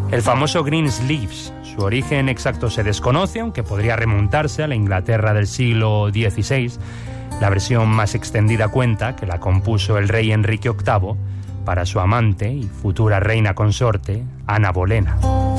El famoso Greensleeves, su origen exacto se desconoce, aunque podría remontarse a la Inglaterra del siglo XVI. La versión más extendida cuenta que la compuso el rey Enrique VIII para su amante y futura reina consorte, Ana Bolena.